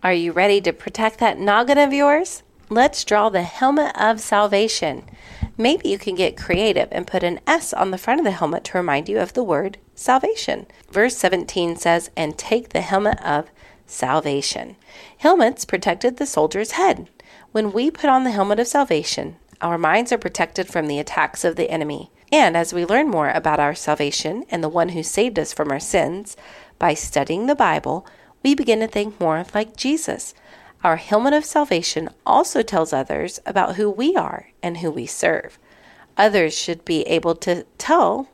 Are you ready to protect that noggin of yours? Let's draw the helmet of salvation. Maybe you can get creative and put an S on the front of the helmet to remind you of the word salvation. Verse 17 says, and take the helmet of salvation. Helmets protected the soldier's head. When we put on the helmet of salvation, our minds are protected from the attacks of the enemy. And as we learn more about our salvation and the one who saved us from our sins, by studying the Bible, we begin to think more like Jesus. Our helmet of salvation also tells others about who we are and who we serve. Others should be able to tell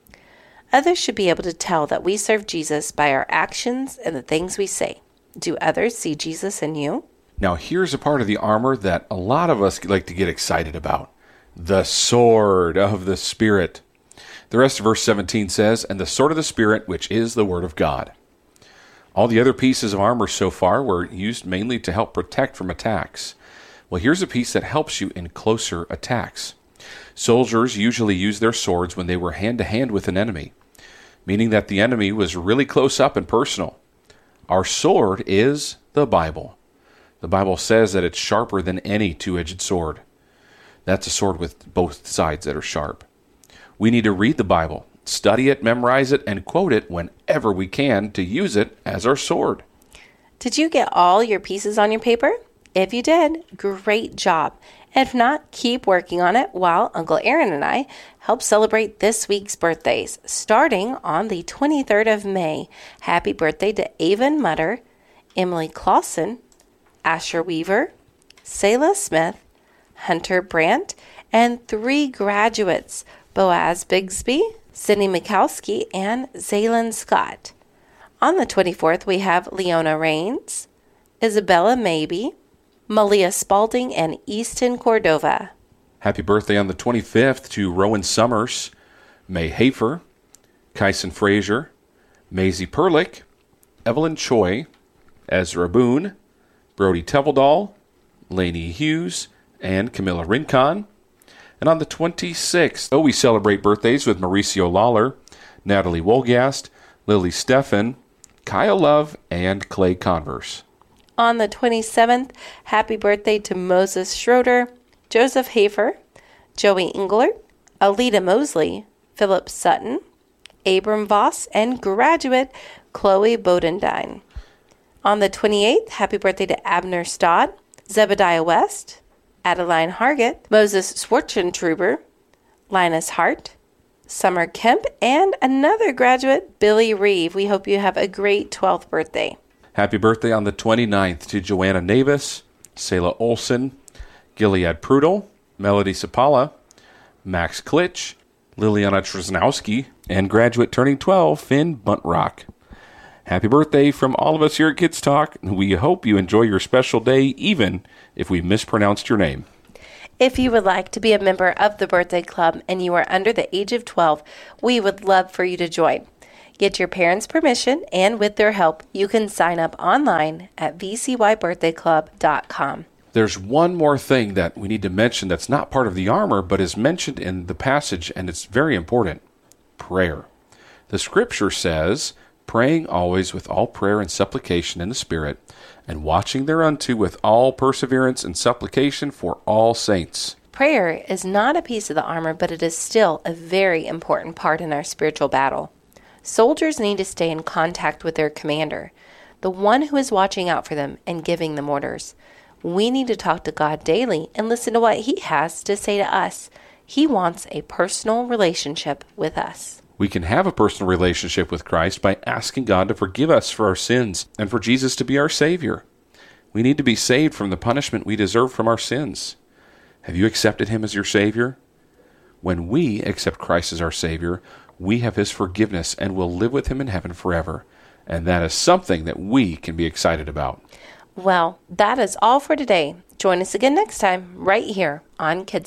that we serve Jesus by our actions and the things we say. Do others see Jesus in you? Now here's a part of the armor that a lot of us like to get excited about. The sword of the Spirit. The rest of verse 17 says, and the sword of the Spirit, which is the word of God. All the other pieces of armor so far were used mainly to help protect from attacks. Well, here's a piece that helps you in closer attacks. Soldiers usually used their swords when they were hand-to-hand with an enemy, meaning that the enemy was really close up and personal. Our sword is the Bible. The Bible says that it's sharper than any two-edged sword. That's a sword with both sides that are sharp. We need to read the Bible, study it, memorize it, and quote it whenever we can to use it as our sword. Did you get all your pieces on your paper? If you did, great job. If not, keep working on it while Uncle Aaron and I help celebrate this week's birthdays, starting on the 23rd of May. Happy birthday to Avon Mutter, Emily Clausen, Asher Weaver, Selah Smith, Hunter Brandt, and 3 graduates, Boaz Bigsby, Sydney Mikowski, and Zaylin Scott. On the 24th, we have Leona Rains, Isabella Maybe, Malia Spalding, and Easton Cordova. Happy birthday on the 25th to Rowan Summers, May Hafer, Kyson Frazier, Maisie Perlick, Evelyn Choi, Ezra Boone, Brody Teveldall, Lainey Hughes, and Camilla Rincon. And on the 26th, we celebrate birthdays with Mauricio Lawler, Natalie Wolgast, Lily Steffen, Kyle Love, and Clay Converse. On the 27th, happy birthday to Moses Schroeder, Joseph Hafer, Joey Englert, Alita Mosley, Philip Sutton, Abram Voss, and graduate Chloe Bodendine. On the 28th, happy birthday to Abner Stodd, Zebediah West, Adeline Hargett, Moses Schwartzentruber, Linus Hart, Summer Kemp, and another graduate, Billy Reeve. We hope you have a great 12th birthday. Happy birthday on the 29th to Joanna Navis, Selah Olson, Gilead Prudel, Melody Sapala, Max Klitsch, Liliana Trznowski, and graduate turning 12, Finn Buntrock. Happy birthday from all of us here at Kids Talk. We hope you enjoy your special day, even if we mispronounced your name. If you would like to be a member of the birthday club and you are under the age of 12, we would love for you to join. Get your parents' permission, and with their help, you can sign up online at vcybirthdayclub.com. There's one more thing that we need to mention that's not part of the armor, but is mentioned in the passage, and it's very important. Prayer. The scripture says, praying always with all prayer and supplication in the Spirit, and watching thereunto with all perseverance and supplication for all saints. Prayer is not a piece of the armor, but it is still a very important part in our spiritual battle. Soldiers need to stay in contact with their commander, the one who is watching out for them and giving them orders. We need to talk to God daily and listen to what He has to say to us. He wants a personal relationship with us. We can have a personal relationship with Christ by asking God to forgive us for our sins and for Jesus to be our Savior. We need to be saved from the punishment we deserve from our sins. Have you accepted Him as your Savior? When we accept Christ as our Savior, we have His forgiveness and will live with Him in heaven forever. And that is something that we can be excited about. Well, that is all for today. Join us again next time, right here on Kids